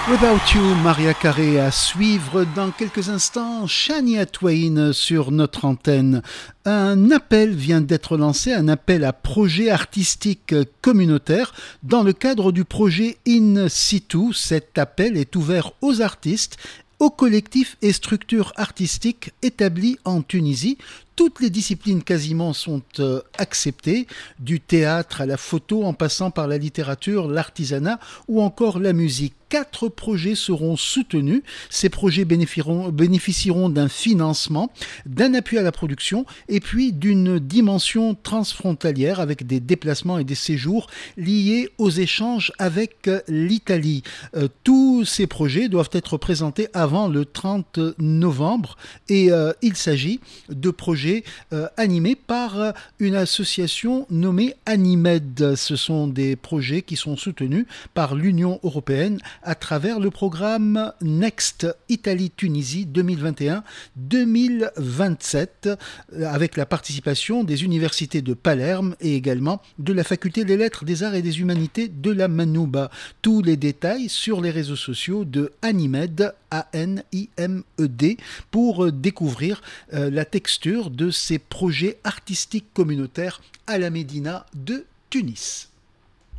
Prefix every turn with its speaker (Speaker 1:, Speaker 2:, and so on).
Speaker 1: Without You, Maria Carey à suivre dans quelques instants. Shania Twain sur notre antenne. Un appel vient d'être lancé, un appel à projet artistique communautaire dans le cadre du projet In Situ. Cet appel est ouvert aux artistes, aux collectifs et structures artistiques établis en Tunisie. Toutes les disciplines quasiment sont acceptées, du théâtre à la photo en passant par la littérature, l'artisanat ou encore la musique. 4 projets seront soutenus. Ces projets bénéficieront d'un financement, d'un appui à la production et puis d'une dimension transfrontalière avec des déplacements et des séjours liés aux échanges avec l'Italie. Tous ces projets doivent être présentés avant le 30 novembre et il s'agit de projets animés par une association nommée Animed. Ce sont des projets qui sont soutenus par l'Union européenne à travers le programme Next Italie-Tunisie 2021-2027 avec la participation des universités de Palerme et également de la faculté des lettres, des arts et des humanités de la Manouba. Tous les détails sur les réseaux sociaux de Animed, A-N-I-M-E-D, pour découvrir la texture de ces projets artistiques communautaires à la Médina de Tunis.